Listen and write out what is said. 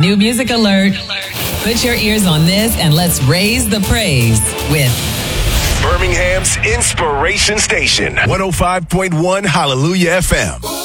new music alert. Put your ears on this and let's raise the praise with Birmingham's Inspiration Station, 105.1 Hallelujah FM.